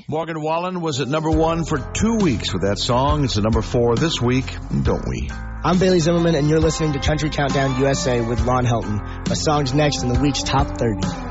Morgan Wallen was at number 1 for 2 weeks with that song. It's at number 4 this week, Don't We? I'm Bailey Zimmerman, and you're listening to Country Countdown USA with Lon Helton. My song's next in the week's Top 30.